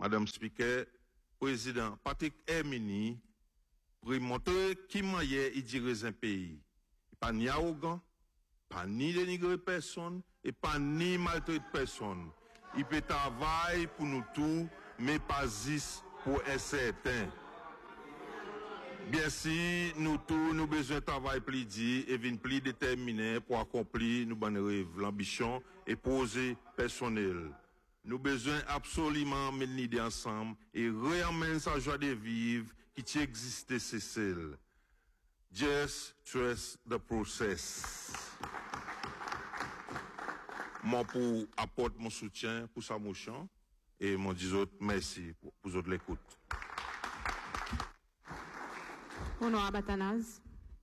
Madame Speaker, Président Patrick Hermini, pour montrer qui manière il dirige un pays. Pas ni arrogant, pas ni dénigrer personne, et pas ni maltraiter personne. Il peut travailler pour nous tous, mais pas juste pour un certain. Bien si nous tous, nous besoin de travail plus dit et vin plus déterminé pour accomplir nos bonnes rêves, l'ambition et projet personnel. Nous besoin absolument mettre l'idée ensemble et réamener sa joie de vivre qui existait c'est celle. Just trust the process. Moi pour apporter mon soutien pour sa motion et mon dis autres merci pour autres l'écoute. Honorable Athanase.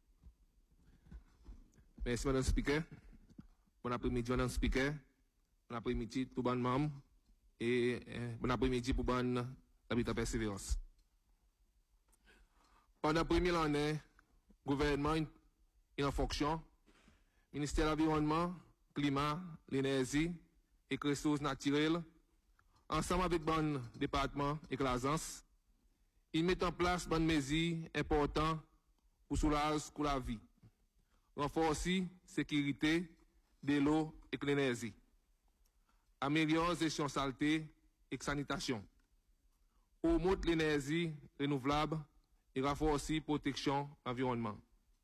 Merci, Madame Speaker. Bon après-midi, Madame Speaker. Bon après-midi, tout bon membre. Et bon après-midi pour bon habitant persévérance. Pendant la première année, le gouvernement est en fonction. Ministère de l'Environnement, Climat, l'Énergie et les Ressources naturelles, ensemble avec le département et l'agence, il met en place des mesures importantes pour soulager la vie, renforcer la sécurité de l'eau et de l'énergie, améliorer la gestion de saleté et de sanitation, promouvoir l'énergie renouvelable et renforcer la protection de l'environnement.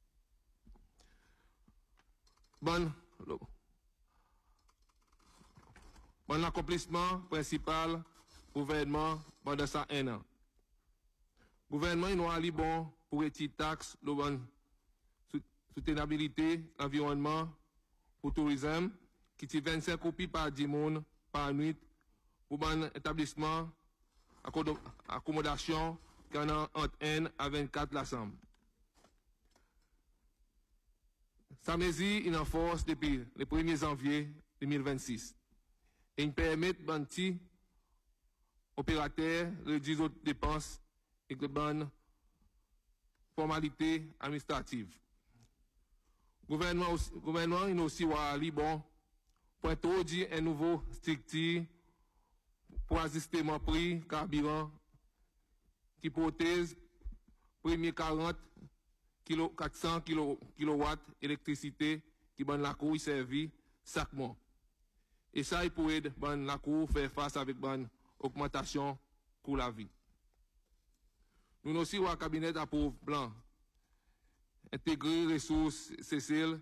Bon accomplissement principal du gouvernement pendant ça 1 an. Le gouvernement est allé bon pour retirer taxes, la soutenabilité, l'environnement, pour le tourisme, qui tire 25 copies par 10 personnes par nuit, pour un établissement, accommodation, qui en a entre 1 à 24 l'ensemble. Sa mesure est en force depuis le 1er janvier 2026. Et il permet de petits opérateurs réduire les dépenses et de bonnes formalités administratives. Le gouvernement est aussi bon pour introduire un nouveau structure pour ajustement prix carburant qui protège premier 400 kW d'électricité qui donne la cour servie chaque mois. Et ça, il pourrait la cour faire face avec une augmentation pour la vie. Nous aussi, le cabinet approuve plan intégrer ressources CCL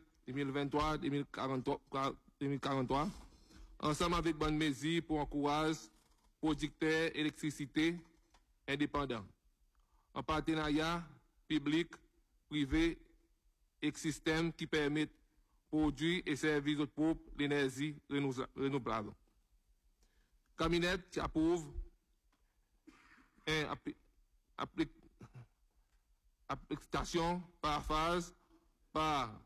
2023-2043, ensemble avec bonne mesure pour encourager producteurs d'électricité indépendants, en partenariat public, privé et système qui permettent de produire et servir aux propres l'énergie renouvelable. Le cabinet approuve application par phase par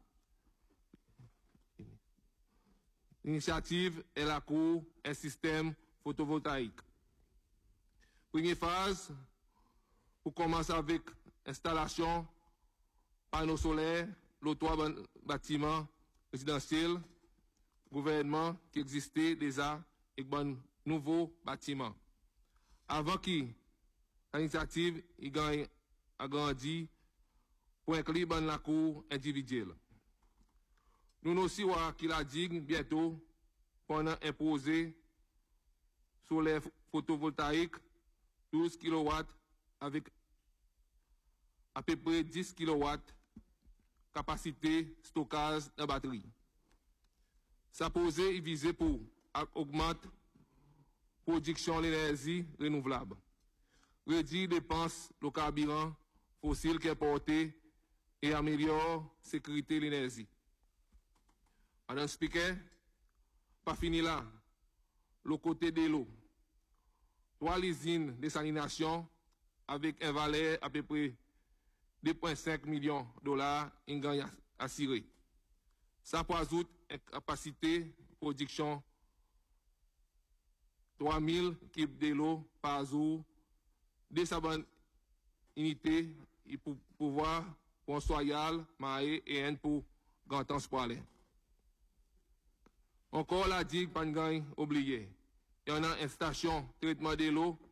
l'initiative et la cour un système photovoltaïque. Première phase, pour commencer avec installation panneaux solaires, le toit bâtiment résidentiel, gouvernement qui existait déjà et un nouveau bâtiment. Avant qui l'initiative a grandi pour inclure dans la cour individuelle. Nous aussi, qu'il a dit bientôt, pendant imposer sur les photovoltaïques 12 kW avec à peu près 10 kW capacité stockage de batterie. Ça posait et visait pour augmenter la production d'énergie renouvelable, réduire les dépenses de carburant fossile qui est porté et améliorer la sécurité de l'énergie. Madame Speaker, pas fini là. Le côté de l'eau. 3 usines de salination avec un valeur à peu près 2,5 millions de dollars en gagne assuré. Ça pour ajouter une capacité de production 3000 kg de l'eau par jour de sa bonne unité et pour pouvoir pour soyal, maïs et un pour grand temps spoiler. Encore la digue pas oublié. Il y en a une station de traitement de l'eau